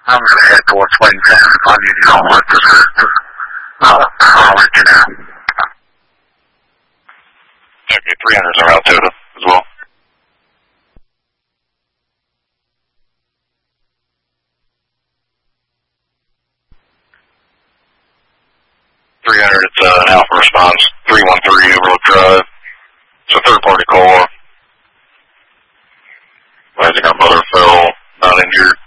I'm going to head towards Wayne County. If I need you on with this, I'll let you know. Okay, 300s are out there as well. It's an Alpha response, 313 Overlook Drive. It's a third-party call. Rising up mother fell, not injured.